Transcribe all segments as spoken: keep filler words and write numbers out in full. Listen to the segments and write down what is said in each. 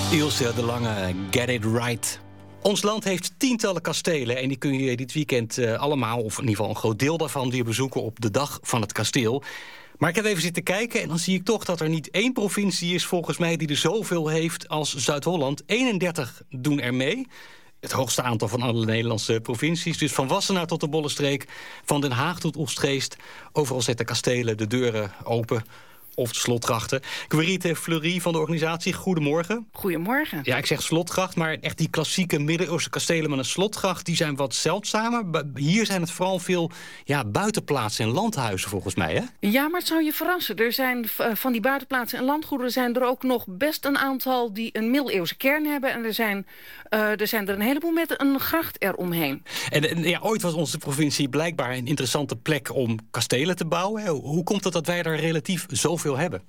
Ilse de Lange, Get It Right. Ons land heeft tientallen kastelen en die kun je dit weekend uh, allemaal, of in ieder geval een groot deel daarvan, weer bezoeken op de dag van het kasteel. Maar ik heb even zitten kijken en dan zie ik toch dat er niet één provincie is volgens mij die er zoveel heeft als Zuid-Holland. eenendertig doen er mee. Het hoogste aantal van alle Nederlandse provincies. Dus van Wassenaar tot de Bollenstreek, van Den Haag tot Oegstgeest. Overal zetten kastelen de deuren open. Of de slotgrachten. Querite Fleury van de organisatie, goedemorgen. Goedemorgen. Ja, ik zeg slotgracht, maar echt die klassieke middeleeuwse kastelen met een slotgracht, die zijn wat zeldzamer. Hier zijn het vooral veel ja, buitenplaatsen en landhuizen volgens mij, hè? Ja, maar het zou je verrassen. Er zijn van die buitenplaatsen en landgoederen zijn er ook nog best een aantal die een middeleeuwse kern hebben. En er zijn, uh, er zijn er een heleboel met een gracht eromheen. En, en ja, ooit was onze provincie blijkbaar een interessante plek om kastelen te bouwen. Hoe komt het dat wij daar relatief zoveel hebben?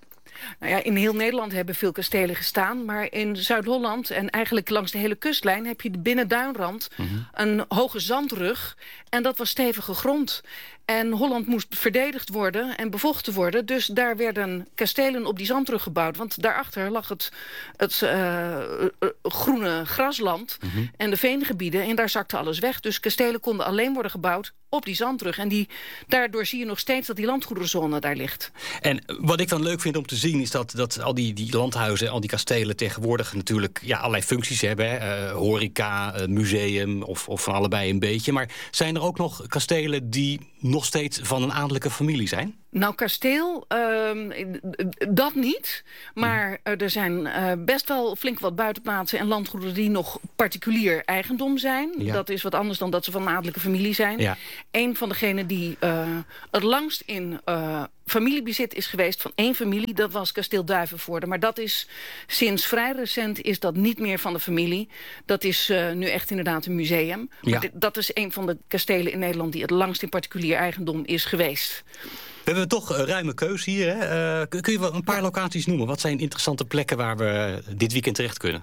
Nou ja, in heel Nederland hebben veel kastelen gestaan, maar in Zuid-Holland en eigenlijk langs de hele kustlijn heb je de binnenduinrand mm-hmm. een hoge zandrug en dat was stevige grond. En Holland moest verdedigd worden en bevochten worden. Dus daar werden kastelen op die zandrug gebouwd. Want daarachter lag het, het uh, uh, groene grasland mm-hmm. en de veengebieden. En daar zakte alles weg. Dus kastelen konden alleen worden gebouwd op die zandrug. En die, daardoor zie je nog steeds dat die landgoederenzone daar ligt. En wat ik dan leuk vind om te zien is dat, dat al die, die landhuizen, al die kastelen tegenwoordig natuurlijk ja, allerlei functies hebben. Hè? Uh, horeca, uh, museum of, of van allebei een beetje. Maar zijn er ook nog kastelen die nog steeds van een adellijke familie zijn? Nou, kasteel, uh, dat niet. Maar uh, er zijn uh, best wel flink wat buitenplaatsen en landgoederen die nog particulier eigendom zijn. Ja. Dat is wat anders dan dat ze van een adellijke familie zijn. Ja. Een van degenen die uh, het langst in uh, familiebezit is geweest van één familie, dat was kasteel Duivenvoorde. Maar dat is sinds vrij recent is dat niet meer van de familie. Dat is uh, nu echt inderdaad een museum. Ja. Maar dit, dat is een van de kastelen in Nederland die het langst in particulier eigendom is geweest. We hebben toch een ruime keus hier. Hè? Uh, kun je wel een paar locaties noemen? Wat zijn interessante plekken waar we dit weekend terecht kunnen?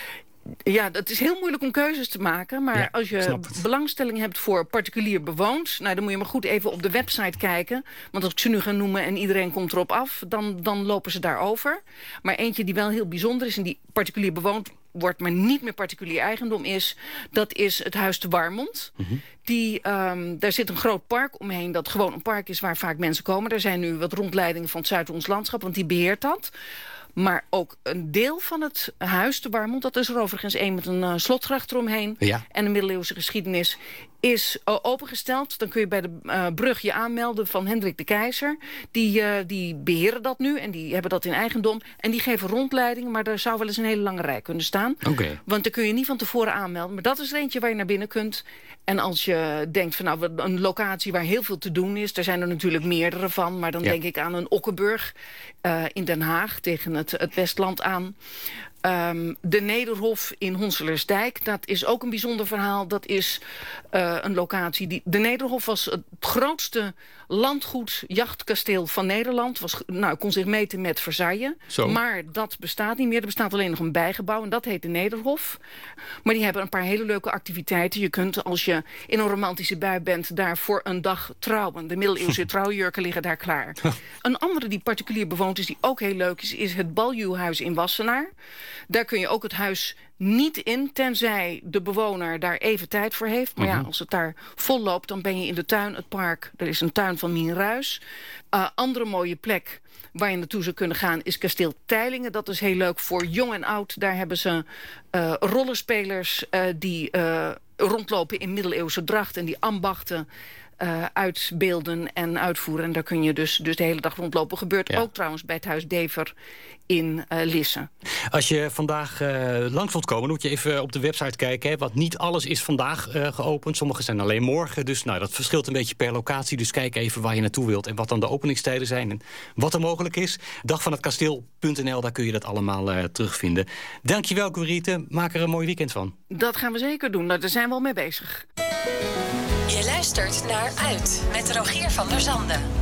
Ja, het is heel moeilijk om keuzes te maken. Maar ja, als je belangstelling hebt voor particulier bewoond, nou, dan moet je maar goed even op de website kijken. Want als ik ze nu ga noemen en iedereen komt erop af, dan, dan lopen ze daarover. Maar eentje die wel heel bijzonder is en die particulier bewoond wordt, maar niet meer particulier eigendom is, dat is het Huis te Warmond. Mm-hmm. Die, um, daar zit een groot park omheen dat gewoon een park is waar vaak mensen komen. Er zijn nu wat rondleidingen van het Zuid-Hollands Landschap, want die beheert dat. Maar ook een deel van het Huis te Warmond, dat is er overigens één met een uh, slotgracht eromheen ja. en een middeleeuwse geschiedenis, is uh, opengesteld. Dan kun je bij de uh, brug je aanmelden van Hendrik de Keizer. Die, uh, die beheren dat nu en die hebben dat in eigendom. En die geven rondleidingen, maar daar zou wel eens een hele lange rij kunnen staan. Okay. Want daar kun je niet van tevoren aanmelden. Maar dat is er eentje waar je naar binnen kunt. En als je denkt van nou, een locatie waar heel veel te doen is, er zijn er natuurlijk meerdere van, maar dan ja. denk ik aan een Okkenburg uh, in Den Haag tegen het, het Westland aan. Um, de Nederhof in Honselersdijk, dat is ook een bijzonder verhaal. Dat is uh, een locatie die... De Nederhof was het grootste landgoed jachtkasteel van Nederland. Was, nou, kon zich meten met Versailles. Zo. Maar dat bestaat niet meer. Er bestaat alleen nog een bijgebouw en dat heet de Nederhof. Maar die hebben een paar hele leuke activiteiten. Je kunt, als je in een romantische bui bent, daar voor een dag trouwen. De middeleeuwse trouwjurken liggen daar klaar. Een andere die particulier bewoond is, die ook heel leuk is, is het Baljuwhuis in Wassenaar. Daar kun je ook het huis niet in, tenzij de bewoner daar even tijd voor heeft. Maar mm-hmm. ja, als het daar vol loopt, dan ben je in de tuin, het park. Er is een tuin van Mien Ruijs. Uh, andere mooie plek waar je naartoe zou kunnen gaan is Kasteel Teylingen. Dat is heel leuk voor jong en oud. Daar hebben ze uh, rollenspelers uh, die uh, rondlopen in middeleeuwse dracht en die ambachten Uh, uitbeelden en uitvoeren. En daar kun je dus, dus de hele dag rondlopen. Gebeurt ja. ook trouwens bij het Huis Dever in uh, Lisse. Als je vandaag uh, langs wilt komen, moet je even op de website kijken. Hè, want niet alles is vandaag uh, geopend. Sommige zijn alleen morgen. Dus nou, dat verschilt een beetje per locatie. Dus kijk even waar je naartoe wilt en wat dan de openingstijden zijn. En wat er mogelijk is. dag van het kasteel punt n l, daar kun je dat allemaal uh, terugvinden. Dankjewel, Querite. Maak er een mooi weekend van. Dat gaan we zeker doen. Nou, daar zijn we al mee bezig. Je luistert naar Uit met Rogier van der Zanden.